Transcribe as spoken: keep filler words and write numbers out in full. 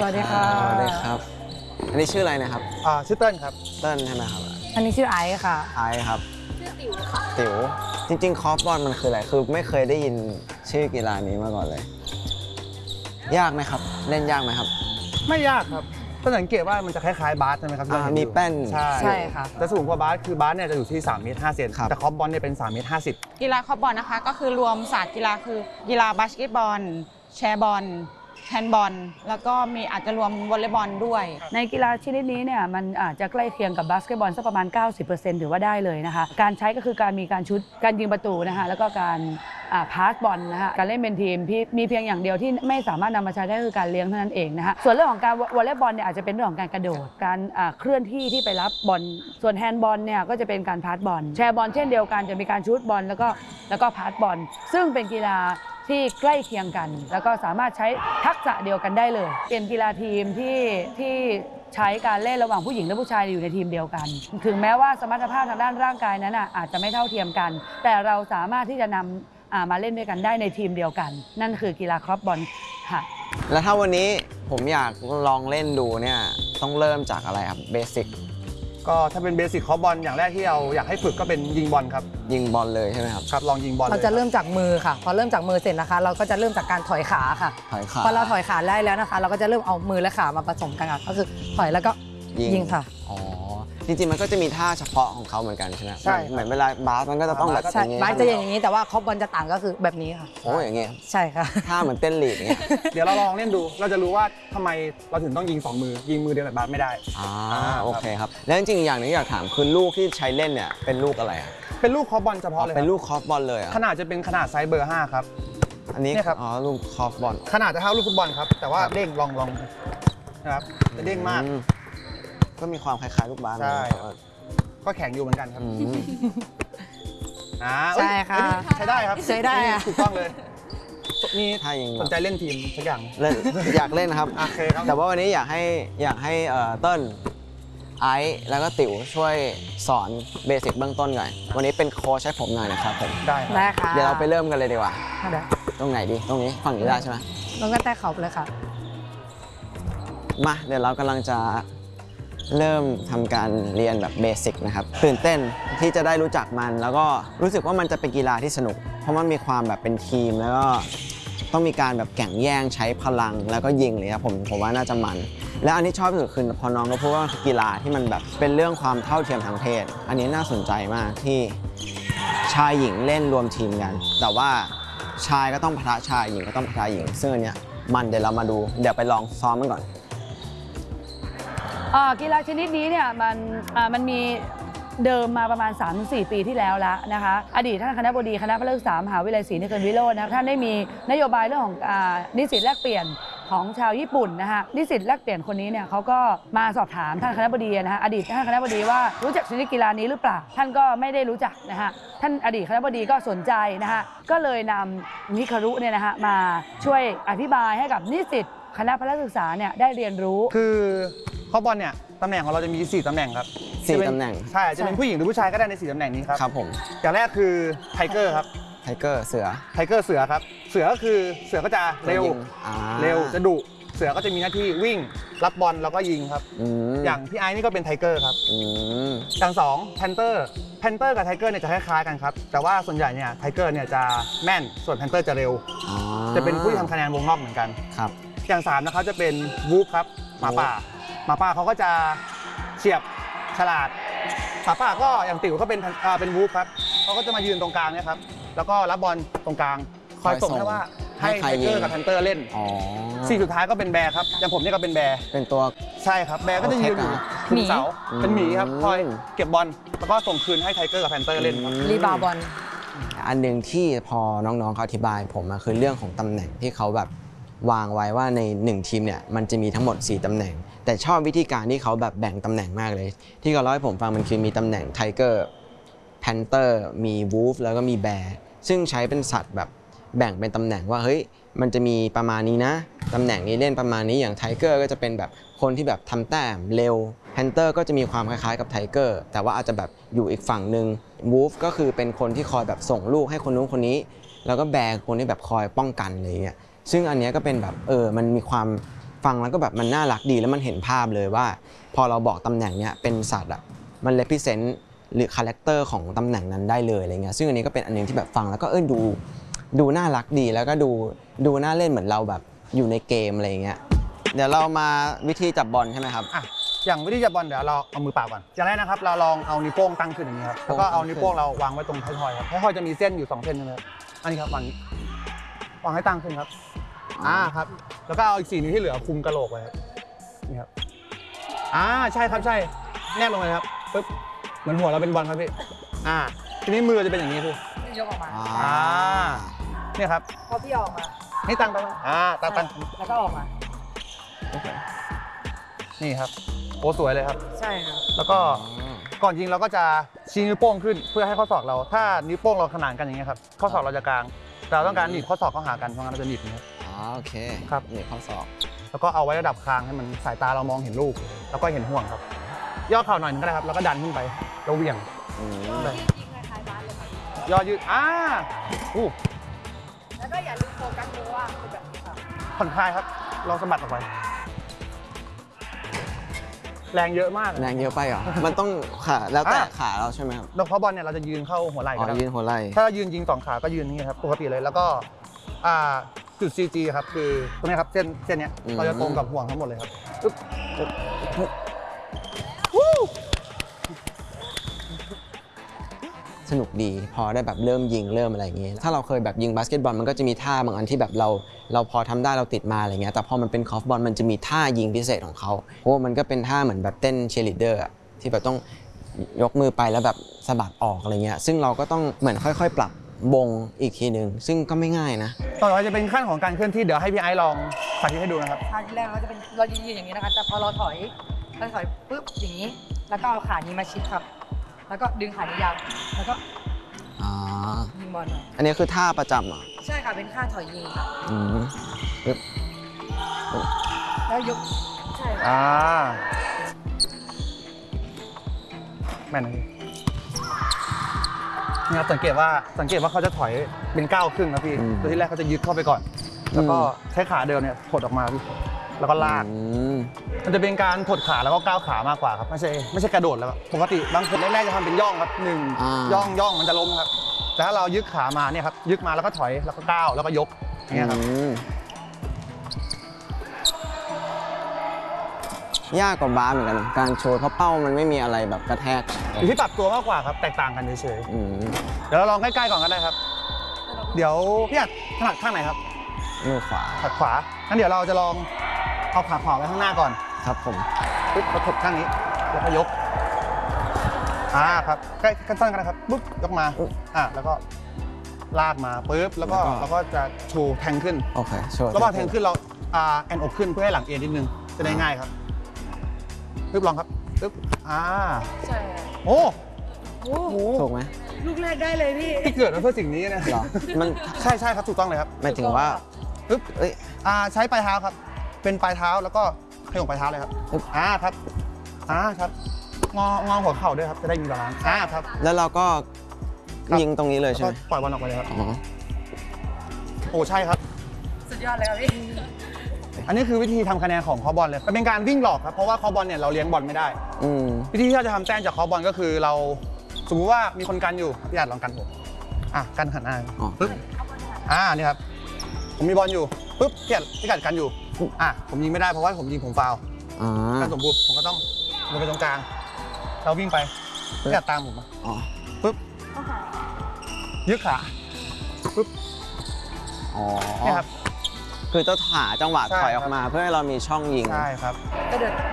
วัสดีค่ะสวัสดีครับอันนี้ชื่ออะไรนะครับอ่าชื่อเติ้ลครับเติ้ลใช่ไหมครับอันนี้ชื่อไอซ์ค่ะไอซ์ครับชื่อติ๋วค่ะติ๋วจริงๆคอร์ฟบอลมันคืออะไรคือไม่เคยได้ยินชื่อกีฬานี้มาก่อนเลยยากไหมครับเล่นยากไหมครับไม่ยากครับต้องสังเกตว่ามันจะคล้ายๆบาสใช่ไหมครับมีแป้นใช่ใช่ค่ะแต่สูงกว่าบาสคือบาสเนี่ยจะอยู่ที่สามเมตรห้าเซนแต่คอร์ฟบอลเนี่ยเป็นสามเมตรห้าสิบกีฬาคอร์ฟบอลนะคะก็คือรวมศาสตร์กีฬาคือกีฬาบาสเกตบอลแชร์บอลแฮนด์บอลแล้วก็มีอาจจะรวมวอลเลย์บอลด้วยในกีฬาชนิดนี้เนี่ยมันอาจจะใกล้เคียงกับบาสเกตบอลสักประมาณ เก้าสิบเปอร์เซ็นต์ ถือว่าได้เลยนะคะการใช้ก็คือการมีการชุดการยิงประตูนะคะแล้วก็การพาสบอลนะคะการเล่นเป็นทีมมีเพียงอย่างเดียวที่ไม่สามารถนำมาใช้ได้คือการเลี้ยงเท่านั้นเองนะคะส่วนเรื่องของการวอลเลย์บอลเนี่ยอาจจะเป็นเรื่องของการกระโดดการเคลื่อนที่ที่ไปรับบอลส่วนแฮนด์บอลเนี่ยก็จะเป็นการพาสบอลแชร์บอลเช่นเดียวกันจะมีการชุดบอลแล้วก็แล้วก็พาสบอลซึ่งเป็นกีฬาที่ใกล้เคียงกันแล้วก็สามารถใช้ทักษะเดียวกันได้เลยเป็นกีฬาทีมที่ที่ใช้การเล่นระหว่างผู้หญิงและผู้ชายอยู่ในทีมเดียวกันถึงแม้ว่าสมรรถภาพทางด้านร่างกายนั้นอาจจะไม่เท่าเทียมกันแต่เราสามารถที่จะนำมาเล่นด้วยกันได้ในทีมเดียวกันนั่นคือกีฬาครอฟบอลค่ะแล้วถ้าวันนี้ผมอยากลองเล่นดูเนี่ยต้องเริ่มจากอะไรครับเบสิกก็ถ้าเป็นเบสิกคอร์ฟบอลอย่างแรกที่เราอยากให้ฝึกก็เป็นยิงบอลครับยิงบอลเลยใช่ไหมครับครับลองยิงบอลเราจะเริ่มจากมือค่ะพอเริ่มจากมือเสร็จนะคะเราก็จะเริ่มจากการถอยขาค่ะถอยขาพอเราถอยขาได้แล้วนะคะเราก็จะเริ่มเอามือและขามาผสมกันค่ะก็คือถอยแล้วก็ยิงค่ะอ๋อจริงๆมันก็จะมีท่าเฉพาะของเขาเหมือนกันใช่ไหมใช่เหมือนเวลาบาสมันก็จะต้องแบบอย่างนี้บาสจะอย่างนี้แต่ว่าคอร์ฟบอลจะต่างก็คือแบบนี้ค่ะโอ้อย่างเงี้ยใช่ค่ะท่าเหมือนเต้นลีดอย่างเงี้ยเดี๋ยวเราลองเล่นดูเราจะรู้ว่าทำไมเราถึงต้องยิงสองมือยิงมือเดียวแบบบาสไม่ได้อ่าโอเคครับแล้วจริงๆอย่างนึงอยากถามคือลูกที่ใช้เล่นเนี่ยเป็นลูกอะไรอ่ะเป็นลูกคอร์ฟบอลเฉพาะเลยเป็นลูกคอร์ฟบอลเลยอ่ะขนาดจะเป็นขนาดไซส์เบอร์ห้าครับอันนี้อ๋อลูกคอร์ฟบอลขนาดจะเท่าลูกฟุตบอลครับแต่ว่าเด้งลองลองนะครับจะเด้งมากก็มีความคล้ายๆลูกบาสใช่ก็แข็งอยู่เหมือนกันครับใช่ค่ะใช้ได้ครับใช้ได้ถูกต้องเลยมีถ้ายังสนใจเล่นทีมสักอย่างเล่นอยากเล่นครับโอเคครับแต่ว่าวันนี้อยากให้อยากให้เติ้ลไอซ์แล้วก็ติ๋วช่วยสอนเบสิกเบื้องต้นหน่อยวันนี้เป็นโค้ชให้ผมหน่อยนะครับผมได้ได้ค่ะเดี๋ยวเราไปเริ่มกันเลยดีกว่าได้ตรงไหนดีตรงนี้ฝั่งนี้ได้ใช่ไหมตรงกันแต่เขาเลยค่ะมาเดี๋ยวเรากำลังจะเริ่มทำการเรียนแบบเบสิกนะครับตื่นเต้นที่จะได้รู้จักมันแล้วก็รู้สึกว่ามันจะเป็นกีฬาที่สนุกเพราะมันมีความแบบเป็นทีมแล้วก็ต้องมีการแบบแข่งแย่งใช้พลังแล้วก็ยิงเลยครับผมผมว่าน่าจะมันและอันที่ชอบที่สุดคือพอน้องก็พูดว่าคือกีฬาที่มันแบบเป็นเรื่องความเท่าเทียมทางเพศอันนี้น่าสนใจมากที่ชายหญิงเล่นรวมทีมกันแต่ว่าชายก็ต้องปะทะชายหญิงก็ต้องปะทะหญิงซึ่งอันเนี้ยมันเดี๋ยวเรามาดูเดี๋ยวไปลองซ้อมกันก่อนกีฬาชนิดนี้เนี่ยมันมันมีเดิมมาประมาณ สามถึงสี่ ปีที่แล้วแล้วนะคะอดีตท่านคณบดีคณะพระฤกษามหาวิทยาลัยศรีนครินทร์วิโรจน์นะท่านได้มีนโยบายเรื่องของนิสิตแลกเปลี่ยนของชาวญี่ปุ่นนะคะนิสิตแลกเปลี่ยนคนนี้เนี่ยเขาก็มาสอบถามท่านคณบดีนะคะอดีตท่านคณบดีว่ารู้จักชนิดกีฬานี้หรือเปล่าท่านก็ไม่ได้รู้จักนะคะท่านอดีตคณบดีก็สนใจนะคะก็เลยนำนิคารุเนี่ยนะคะมาช่วยอธิบายให้กับนิสิตคณะพระศึกษาเนี่ยได้เรียนรู้คือคอร์ฟบอลเนี่ยตำแหน่งของเราจะมีสี่ตำแหน่งครับสี่ตำแหน่งใช่จะเป็นผู้หญิงหรือผู้ชายก็ได้ในสี่ตำแหน่งนี้ครับครับผมอย่างแรกคือไทเกอร์ครับไทเกอร์เสือไทเกอร์เสือครับเสือก็คือเสือก็จะเร็วเร็วจะดุเสือก็จะมีหน้าที่วิ่งรับบอลแล้วก็ยิงครับอย่างพี่ไอซ์นี่ก็เป็นไทเกอร์ครับอย่างสองแพนเตอร์แพนเตอร์กับไทเกอร์เนี่ยจะคล้ายๆกันครับแต่ว่าส่วนใหญ่เนี่ยไทเกอร์เนี่ยจะแม่นส่วนแพนเตอร์จะเร็วจะเป็นผู้ที่ทำคะแนนวงนอกเหมือนกันครับอย่างสามนะครับจะเป็นวูฟครับหมาป่าหมาป่าเขาก็จะเฉียบฉลาดหมาป่าก็อย่างติ๋วก็เป็นเป็นวูฟครับเขาก็จะมายืนตรงกลางเนี่ยครับแล้วก็รับบอลตรงกลางคอยส่งให้ว่าให้ไทเกอร์กับแพนเตอร์เล่นสี่สุดท้ายก็เป็นแบร์ครับอย่างผมนี่ก็เป็นแบร์เป็นตัวใช่ครับแบร์ก็จะยืนอยู่ถึงเสาเป็นหมีครับคอยเก็บบอลแล้วก็ส่งคืนให้ไทเกอร์กับแพนเตอร์เล่นรีบาวบอลอันหนึ่งที่พอน้องๆเขาอธิบายผมคือเรื่องของตำแหน่งที่เขาแบบวางไว้ว่าในหนึ่งทีมเนี่ยมันจะมีทั้งหมดสี่ตำแหน่งแต่ชอบวิธีการที่เขาแบบแบ่งตำแหน่งมากเลยที่เขาเล่าให้ผมฟังมันคือมีตำแหน่งไทเกอร์แพนเตอร์มีวูฟแล้วก็มีแบร์ซึ่งใช้เป็นสัตว์แบบแบ่งเป็นตำแหน่งว่าเฮ้ยมันจะมีประมาณนี้นะตำแหน่งนี้เล่นประมาณนี้อย่างไทเกอร์ก็จะเป็นแบบคนที่แบบทำแต้มเร็วแพนเตอร์ก็จะมีความคล้ายๆกับไทเกอร์แต่ว่าอาจจะแบบอยู่อีกฝั่งหนึ่งวูฟก็คือเป็นคนที่คอยแบบส่งลูกให้คนนู้นคนนี้แล้วก็แบร์คนที่แบบคอยป้องกันอะไรอย่างเงี้ยซึ่งอันนี้ก็เป็นแบบเออมันมีความฟังแล้วก็แบบมันน่ารักดีแล้วมันเห็นภาพเลยว่า พอเราบอกตำแหน่งเนี้ยเป็นสัตว์อ่ะมัน represent หรือคาแรคเตอร์ของตำแหน่งนั้นได้เลยอะไรเงี้ยซึ่งอันนี้ก็เป็นอันนึงที่แบบฟังแล้วก็เออดูดูน่ารักดีแล้วก็ดูดูน่าเล่นเหมือนเราแบบอยู่ในเกมอะไรเงี้ยเดี๋ยวเรามาวิธีจับบอลใช่ไหมครับอ่ะอย่างวิธีจับบอลเดี๋ยวเราเอามือเปล่าก่อนอย่างแรกนะครับเราลองเอานิ้วโป้งตั้งขึ้นอย่างนี้ครับแล้วก็เอานิ้วโป้งเราวางไว้ตรงท้ายทอยครับท้ายทอยจะมีเส้นอยู่สองเส้นใช่ไหมครับอันนี้ครับวางนี้วางให้ตั้งขึ้นครับอ่าครับแล้วก็เอาอีกสี่นิ้วที่เหลือคุมกระโหลกไว้ครับนี่ครับอ่าใช่ครับใช่แนบลงเลยครับปึ๊บเหมือนหัวเราเป็นบอลครับพี่อ่าทีนี้มือจะเป็นอย่างนี้พี่ยกออกมาอ่าเนี่ยครับพอพี่ออกมานี่ตั้งตั้งอ่าตั้งตั้งแล้วก็ออกมานี่ครับโอ้สวยเลยครับใช่ครับแล้วก็ก่อนยิงเราก็จะชี้นิ้วโป้งขึ้นเพื่อให้ข้อศอกเราถ้านิ้วโป้งเราขนานกันอย่างเงี้ยครับข้อศอกเราจะกลางแต่เราต้องการหนีบข้อศอกเข้าหากันเพราะงั้นเราจะหนีบอย่างเงี้ยอ๋อโอเคครับนี่ข้อศอกแล้วก็เอาไว้ระดับคางให้มันสายตาเรามองเห็นลูกแล้วก็เห็นห่วงครับย่อเข่าหน่อยนึงก็ได้ครับแล้วก็ดันขึ้นไปแล้วเหวี่ยงอืมไปย่อยืดอ่าอู้แล้วก็อย่าลืมโฟกัสดูว่าคือแบบนี้ค่ะผ่อนคลายครับลองสะบัดออกไปแรงเยอะมากแรงเยอะไปเหรอ มันต้องขาแล้วแต่อ่ะขาเราใช่ไหมครับโดยเฉพาะบอลเนี่ยเราจะยืนเข้าหัวไหล่อ๋ก็อได้ยืนหัวไหล่ถ้ายืนยิงสองขาก็ยืนนี่ครับปกติเลยแล้วก็อ่าจุด ซี จี ครับคือตรงนี้ครับเส้นเส้นเนี้ยเราจะตรงกับห่วงทั้งหมดเลยครับปึ๊บปึ๊บปึ๊บวู้สนุกดีพอได้แบบเริ่มยิงเริ่มอะไรอย่างเงี้ยถ้าเราเคยแบบยิงบาสเกตบอลมันก็จะมีท่าบางอันที่แบบเราเราพอทำได้เราติดมาอะไรเงี้ยแต่พอมันเป็นคอฟบอลมันจะมีท่ายิงพิเศษของเขาเพราะว่ามันก็เป็นท่าเหมือนแบบเต้นเชียร์ลีดเดอร์ที่แบบต้องยกมือไปแล้วแบบสะบัดออกอะไรเงี้ยซึ่งเราก็ต้องเหมือนค่อยๆ ปรับบงอีกทีหนึ่งซึ่งก็ไม่ง่ายนะต่อไปจะเป็นขั้นของการเคลื่อนที่เดี๋ยวให้พี่ไอซ์ลองสาธิตให้ดูนะครับท่าที่แรกเราจะเป็นเรายืนยืนอย่างนี้นะคะแต่พอเราถอยเราถอยปุ๊บอย่างนี้ แล้วก็เอาขานี้มาชิดครับ แล้วก็ดึงขานี้ยาวแล้วก็อ๋อยิงบอลหน่อยอันนี้คือท่าประจำเหรอใช่ค่ะเป็นท่าถอยยิงค่ะอืมปึ๊บแล้วยกใช่ค่ะอ่าแม่นนะพี่นี่ครับสังเกตว่าสังเกตว่าเขาจะถอยเป็นก้าวครึ่งนะพี่โดยที่แรกเขาจะยึดเข้าไปก่อน แล้วก็ใช้ขาเดิมเนี่ยถดออกมาพี่แล้วก็ลากอืมมันจะเป็นการถดขาแล้วก็ก้าวขามากกว่าครับไม่ใช่ไม่ใช่กระโดดแล้วปกติบางคนแรกๆจะทำเป็นย่องครับหนึ่งอ่าย่องย่องมันจะล้มครับแต่ถ้าเรายึดขามาเนี่ยครับยึดมาแล้วก็ถอยแล้วก็ก้าวแล้วก็ยกอย่างเงี้ยครับอืมยากกว่าบาสเหมือนกันการโชว์เพราะเป้ามันไม่มีอะไรแบบกระแทกอยู่ที่ปรับตัวมากกว่าครับแตกต่างกันเฉยอืมๆเดี๋ยวเราลองใกล้ๆก่อนก็ได้ครับ เดี๋ยวพี่อัดถนัดข้างไหนครับมือขวาถัดขวางั้นเดี๋ยวเราจะลองเอาขาขวาไว้ข้างหน้าก่อนครับผมปุ๊บเราถดข้างนี้แล้วก็ยกอ่าครับใกล้กันสั้นกันนะครับปุ๊บยกมาอ่าแล้วก็ลากมาปุ๊บแล้วก็เราก็จะชูแทงขึ้นโอเคโชว์ระหว่างแทงขึ้นเราอ่าแอนอกขึ้นเพื่อให้หลังเอ็นนิดนึงจะได้ง่ายครับปึ๊บลองครับปึ๊บอ่าใช่ค่ะโอ้โอ้โหถูกไหมลูกแรกได้เลยพี่ที่เกิดมาเพื่อสิ่งนี้นะเหรอมันใช่ใช่ครับถูกต้องเลยครับหมายถึงว่าปึ๊บเอ้ยอ่าใช้ปลายเท้าครับ เป็นปลายเท้าแล้วก็ขยงปลายเท้าเลยครับปึ๊บอ่าครับอ่าครับงองอหัวเข่าด้วยครับจะได้มีบาลานซ์อ่าครับแล้วเราก็ครับยิงตรงนี้เลยแล้วใช่ก็ไหมปล่อยบอลออกไปเลยครับอ๋อโอ้ใช่ครับสุดยอดเลยครับพี่อันนี้คือวิธีทำคะแนนของคอบอลเลยมันเป็นการวิ่งหลอกครับเพราะว่าคอบอลเนี่ยเราเลี้ยงบอลไม่ได้อืมวิธีที่เราจะทำแต้มจากคอบอลก็คือเราสมมุติว่ามีคนกันอยู่พี่อาจลองกันผมอ่ะกันหันหน้าอ๋อปึ๊บอ่านี่ครับผมมีบอลอยู่ปึ๊บพี่อาจพี่อาจกันอยู่อ่ะผมยิงไม่ได้เพราะว่าผมยิงผมฟาวล์อ่าการสมบูรณ์ผมก็ต้องลงไปตรงกลางเราวิ่งไปพี่อาจตามผมมาอ๋อปึ๊บยึดขาปึ๊บอ๋อนี่ครับคือต้องหาจังหวะใช่ถอยออกมาเพื่อให้เรามีช่องยิงใช่ครับก็เดิน